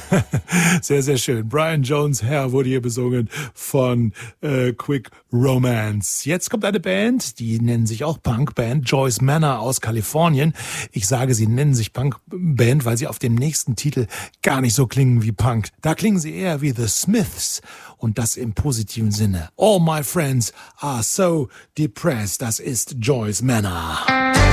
Sehr, sehr schön. Brian Jones Hair wurde hier besungen von Quick Romance. Jetzt kommt eine Band, die nennen sich auch Punkband, Joyce Manor aus Kalifornien. Ich sage, sie nennen sich Punkband, weil sie auf dem nächsten Titel gar nicht so klingen wie Punk. Da klingen sie eher wie The Smiths und das im positiven Sinne. All my friends are so depressed. Das ist Joyce Manor.